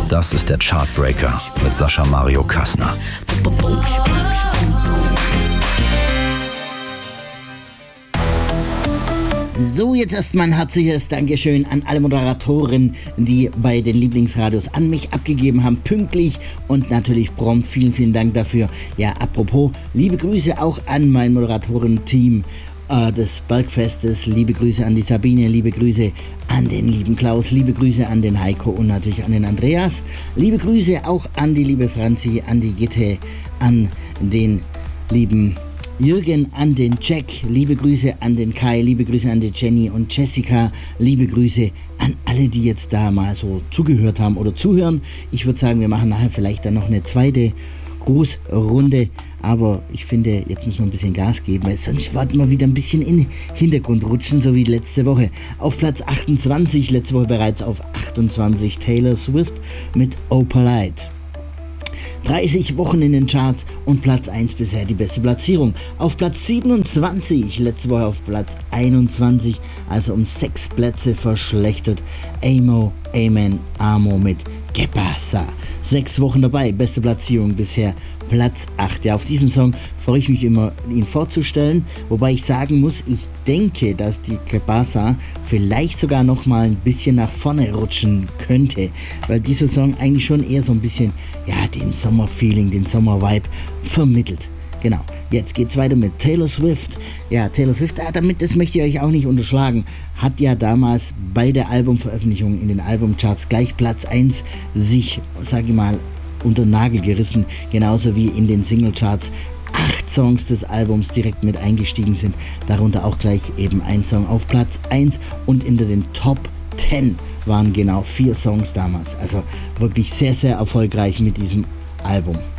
Das ist der Chartbreaker mit Sascha Mario Kassner. So, jetzt erstmal ein herzliches Dankeschön an alle Moderatoren, die bei den Lieblingsradios an mich abgegeben haben, pünktlich und natürlich prompt. Vielen, vielen Dank dafür. Ja, apropos, liebe Grüße auch an mein Moderatorenteam des Bergfestes. Liebe Grüße an die Sabine, liebe Grüße an den lieben Klaus, liebe Grüße an den Heiko und natürlich an den Andreas. Liebe Grüße auch an die liebe Franzi, an die Gitte, an den lieben Jürgen, an den Jack, liebe Grüße an den Kai, liebe Grüße an die Jenny und Jessica, liebe Grüße an alle, die jetzt da mal so zugehört haben oder zuhören. Ich würde sagen, wir machen nachher vielleicht dann noch eine zweite Grußrunde, aber ich finde, jetzt müssen wir ein bisschen Gas geben, weil sonst warten wir wieder ein bisschen in den Hintergrund rutschen, so wie letzte Woche. Auf Platz 28, letzte Woche bereits auf 28, Taylor Swift mit Oh Polite. 30 Wochen in den Charts und Platz 1 bisher die beste Platzierung. Auf Platz 27, letzte Woche auf Platz 21, also um 6 Plätze verschlechtert. Amo, Amen, Amo mit Que Pasa. 6 Wochen dabei, beste Platzierung bisher Platz 8. Ja, auf diesen Song freue ich mich immer, ihn vorzustellen, wobei ich sagen muss, ich denke, dass die Que Pasa vielleicht sogar noch mal ein bisschen nach vorne rutschen könnte, weil dieser Song eigentlich schon eher so ein bisschen, ja, den Sommerfeeling, den Sommervibe vermittelt. Genau, jetzt geht's weiter mit Taylor Swift. Ja, Taylor Swift, das möchte ich euch auch nicht unterschlagen, hat ja damals bei der Albumveröffentlichung in den Albumcharts gleich Platz 1 sich, sage ich mal, unter den Nagel gerissen, genauso wie in den Singlecharts 8 Songs des Albums direkt mit eingestiegen sind, darunter auch gleich eben ein Song auf Platz 1 und unter den Top 10 waren genau 4 Songs damals, also wirklich sehr, sehr erfolgreich mit diesem Album.